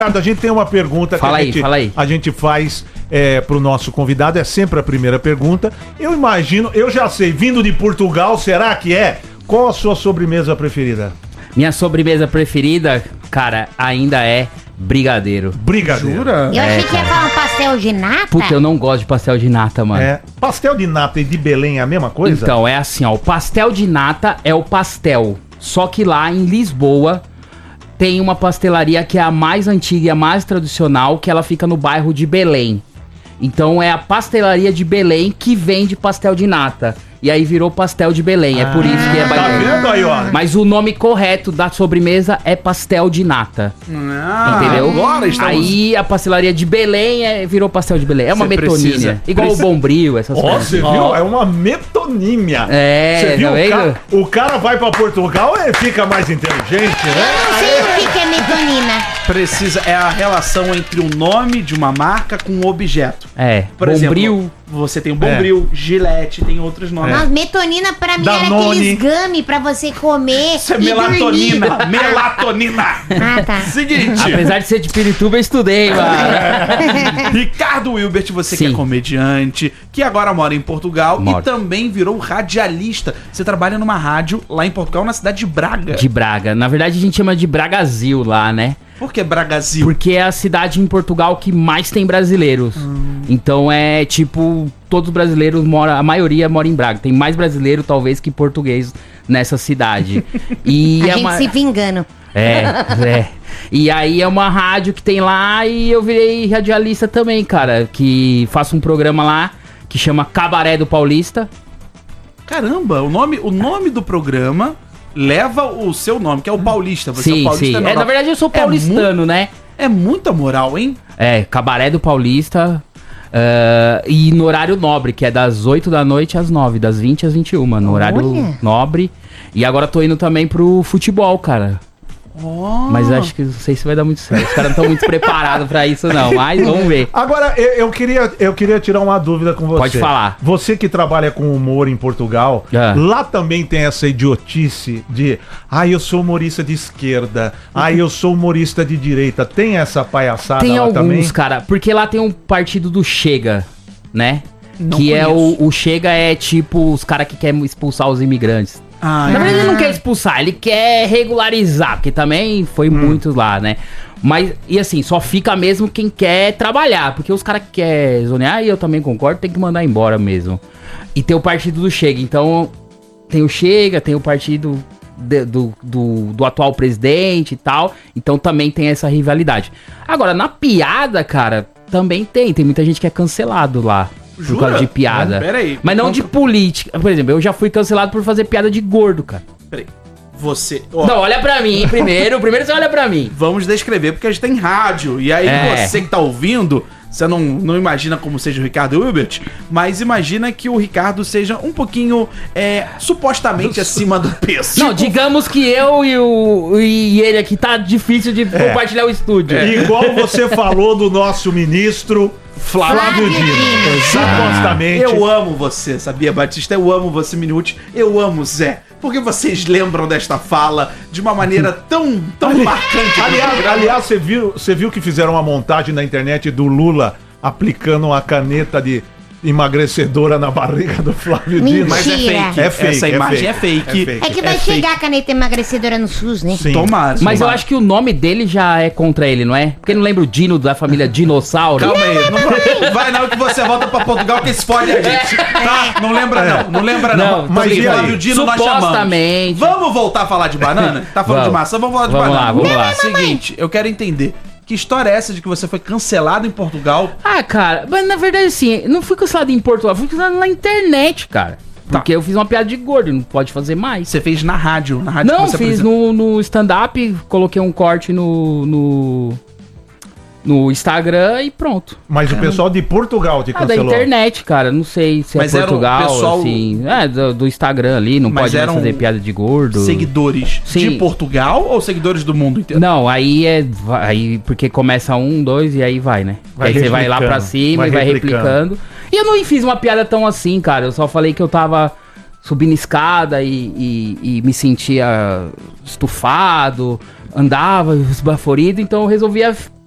A gente tem uma pergunta Fala que aí. a gente faz pro nosso convidado, é sempre a primeira pergunta. Eu imagino, eu já sei, vindo de Portugal, será que é? Qual a sua sobremesa preferida? Minha sobremesa preferida, cara, ainda é brigadeiro. Brigadeiro. Jura? Eu achei que ia falar um pastel de nata. Puta, eu não gosto de pastel de nata, mano. É. Pastel de nata e de Belém é a mesma coisa? Então, é assim, ó, o pastel de nata é o pastel, só que lá em Lisboa tem uma pastelaria que é a mais antiga e a mais tradicional, que ela fica no bairro de Belém. Então é a pastelaria de Belém que vende pastel de nata. E aí virou pastel de Belém, é por isso que é Tá Belém. vendo aí, ó? Mas o nome correto da sobremesa é pastel de nata. Entendeu? Agora estamos... Aí a pastelaria de Belém virou pastel de Belém. É uma Você metonímia. precisa- Igual o Bombril, essas Ó, coisas. você viu? É uma metonímia. É, Você viu? tá vendo? O cara vai pra Portugal e fica mais inteligente, né? Eu não sei o que é metonina. Precisa, é a relação entre o nome de uma marca com um objeto. É, Por Bombril. exemplo, você tem o Bombril, Gillette, tem outros nomes. Mas metonina pra mim Danone. era aqueles gummy pra você comer. Isso é e melatonina, dormir. melatonina. Ah, tá. Seguinte, Apesar de ser de Pirituba, eu estudei, mano. Ricardo Wilbert, você que é Sim. comediante, que agora mora em Portugal Moro. e também virou radialista. Você trabalha numa rádio lá em Portugal, na cidade de Braga. De Braga. Na verdade, a gente chama de Bragazil lá, né? Por que Bragazil? Porque é a cidade em Portugal que mais tem brasileiros. Então é tipo, todos os brasileiros moram, a maioria mora em Braga. Tem mais brasileiro, talvez, que português nessa cidade. E A gente se vingando. É. E aí é uma rádio que tem lá e eu virei radialista também, cara. Que faço um programa lá que chama Cabaré do Paulista. Caramba, o nome do programa leva o seu nome, que é o Paulista. Você é o Sim, Paulista sim. normal. Na verdade eu sou paulistano, né? É muita moral, hein? É, Cabaré do Paulista. E no horário nobre, que é das 8 da noite às 9, das 20 às 21, no horário Olha. nobre. E agora tô indo também pro futebol, cara. Mas acho que não sei se vai dar muito certo. Os caras não estão muito preparados pra isso, não. Mas vamos ver. Agora, eu queria tirar uma dúvida com você. Pode falar. Você que trabalha com humor em Portugal, lá também tem essa idiotice de eu sou humorista de esquerda, eu sou humorista de direita. Tem essa palhaçada Tem lá alguns, também? cara, porque lá tem um partido do Chega, né? Não que é conheço. o Chega é tipo os caras que querem expulsar os imigrantes. Na verdade ele não quer expulsar, ele quer regularizar, porque também foi muitos lá, né? Mas, e assim, só fica mesmo quem quer trabalhar, porque os caras que querem zonear, e eu também concordo, tem que mandar embora mesmo. E tem o partido do Chega, então tem o Chega, tem o partido do atual presidente e tal, então também tem essa rivalidade. Agora, na piada, cara, também tem muita gente que é cancelado lá. Por Jura? causa de piada. Pera aí. Mas não de política. Por exemplo, eu já fui cancelado por fazer piada de gordo, cara. Peraí. Você... ó, Não, olha pra mim primeiro. Primeiro você olha pra mim. vamos descrever, porque a gente tá em rádio. E aí você que tá ouvindo, você não imagina como seja o Ricardo Wilbert, mas imagina que o Ricardo seja um pouquinho, supostamente acima do peso. Não, digamos que eu e ele aqui tá difícil de compartilhar o estúdio. Igual você falou do nosso ministro Flávio Dino. Supostamente. Eu amo você, sabia, Batista? Eu amo você, Minuti. Eu amo Zé. Porque vocês lembram desta fala de uma maneira tão marcante. Aliás, você viu que fizeram uma montagem na internet do Lula aplicando uma caneta de emagrecedora na barriga do Flávio Dino? Mas é Mentira. fake. É fake, Essa imagem é fake. É que vai chegar a caneta emagrecedora no SUS, né? Sim. Tomara. Mas eu acho que o nome dele já é contra ele, não é? Porque não lembra o Dino da família Dinossauro? Calma aí, não vai não que você volta pra Portugal que se fode a gente, tá? Não lembra não lembra não. Não, Mas tô brincando. Flávio Dino nós chamamos. Supostamente. Vamos voltar a falar de banana? Tá falando de Vamos. maçã, vamos falar de Vamos banana. lá, vamos lá. Seguinte, eu quero entender, que história é essa de que você foi cancelado em Portugal? Ah, cara, mas na verdade assim, não fui cancelado em Portugal, fui cancelado na internet, cara. Porque eu fiz uma piada de gordo, não pode fazer mais. Você fez na rádio Não, que você fiz apresentou. no stand-up, coloquei um corte no Instagram e pronto. Mas o pessoal de Portugal te Da cancelou. internet, cara, não sei se Mas é era o Portugal, pessoal- assim... do Instagram ali, não Mas pode mais eram fazer piada de gordo. Seguidores de Sim. Portugal ou seguidores do mundo inteiro? Não, aí aí porque começa 1, 2 e aí vai, né? Vai Aí você vai lá pra replicando, cima vai e vai replicando. replicando. E eu não fiz uma piada tão assim, cara. Eu só falei que eu tava subindo escada e me sentia estufado, andava esbaforido, então eu resolvi